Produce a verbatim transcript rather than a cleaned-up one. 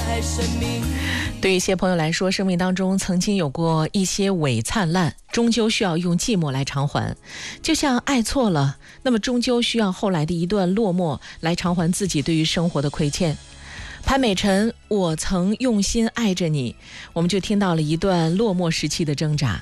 对于一些朋友来说，生命当中曾经有过一些伪灿烂，终究需要用寂寞来偿还。就像爱错了，那么终究需要后来的一段落寞来偿还自己对于生活的亏欠。潘美辰，我曾用心爱着你，我们就听到了一段落寞时期的挣扎。